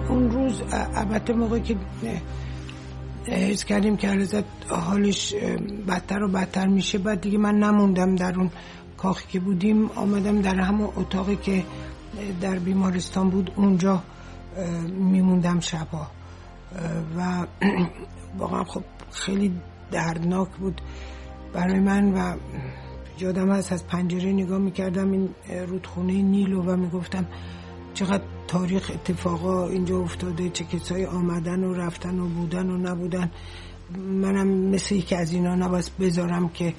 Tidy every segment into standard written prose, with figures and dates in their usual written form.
اون روز البته موقعی که حس کردیم که علیرضا حالش بدتر و بدتر میشه، بعد دیگه من نموندم در اون کاخی که بودیم، آمدم در همون اتاقی که در بیمارستان بود اونجا میموندم شبا و واقعا خب خیلی دردناک بود برای من و یادم هست از پنجره نگاه میکردم این رودخونه نیلو و میگفتم چقدر تاریخ اتفاقا اینجا افتاده، چه کسایی آمدن و رفتن و بودن و نبودن. منم مثل یکی از اینا نباید بذارم که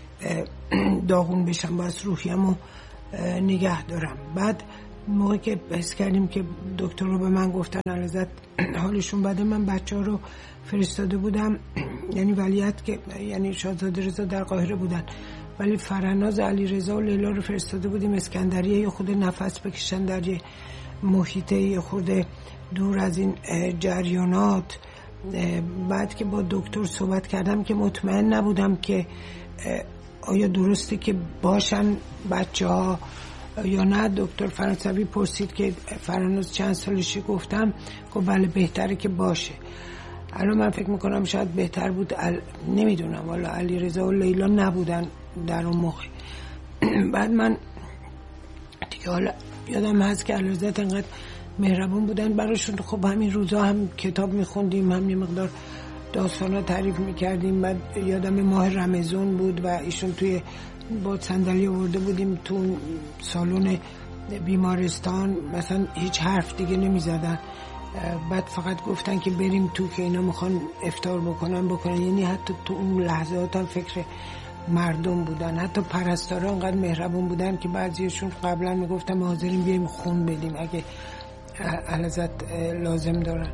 داغون بشم، باید روحیمو نگه دارم. بعد موقعی که حس کردیم که دکتر رو به من گفتن علیرضا حالشون بده، من بچه ها رو فرستاده بودم، یعنی ولیعت که یعنی شاهزاده رضا در قاهره بودن، ولی فرناز، علیرضا و لیلا رو فرستاده بودیم اسکندریه یه خود نفس بکشن در یه محیط یه خورده دور از این جریانات. بعد که با دکتر صحبت کردم که مطمئن نبودم که آیا درسته که باشن بچه ها یا نه. دکتر فرانسوی پرسید که فرناز چند سالشه، گفتم بله بهتره که باشه. الان من فکر میکنم شاید بهتر بود، نمیدونم، والا علیرضا و لیلا نبودن در اون موقع. بعد من دیگه حالا یادم هست که علیرضا انقدر مهربون بودن براشون. خب همین روزا هم کتاب میخوندیم، هم یه مقدار داستانا تعریف میکردیم. بعد یادم ماه رمضان بود و ایشون توی با صندلی آورده بودیم تو سالن بیمارستان، مثلا هیچ حرف دیگه نمیزدن، بعد فقط گفتن که بریم تو که اینا میخوان افطار بکنن. یعنی حتی تو اون لحظات هم فکر مردم بودن. حتی پرستارا انقدر مهربون بودن که بعضیشون قبلا میگفتن ما حاضرین بیایم خون بدیم اگه علیرضا لازم دارن.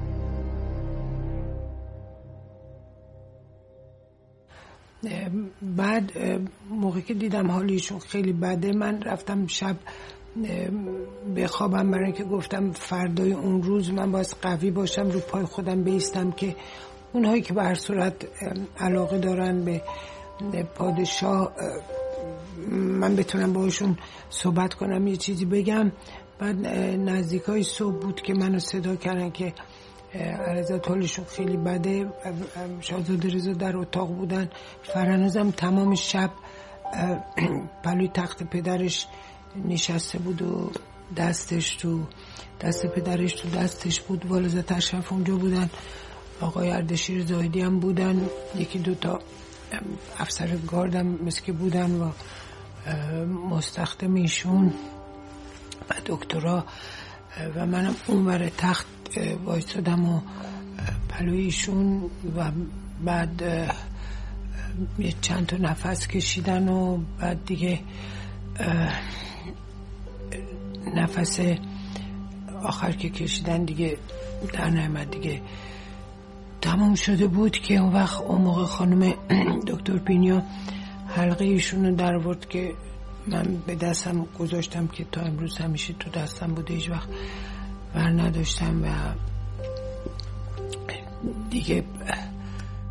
بعد موقعی که دیدم حالیشون خیلی بده، من رفتم شب بخوابم، برای اینکه گفتم فردای اون روز من باید قوی باشم، رو پای خودم بیستم که اونهایی که به هر صورت علاقه دارن به پادشاه من بتونم باشون صحبت کنم، یه چیزی بگم. بعد نزدیکای صبح بود که منو صدا کردن که علیرضا حالشون خیلی بده. شاهزاده رضا در اتاق بودن، فرنازم تمام شب پلوی تخت پدرش نشسته بود و دستش تو دست پدرش تو دستش بود. والدها تشریف اونجا بودن، آقای اردشیر زاهدی هم بودن، یکی دوتا افسر گاردم مثل که بودن و مستخدم ایشون و دکترها و منم اونور تخت وایسادم و پلوی ایشون و بعد یه چند تا نفس کشیدن و بعد دیگه نفس آخر که کشیدن دیگه در نعمت دیگه تموم شده بود که اون وقت اون موقع خانم دکتر پینیا حلقه ایشون رو در آورد که من به دستم گذاشتم که تا امروز همیشه تو دستم بوده، هیچ وقت بر نداشتم و دیگه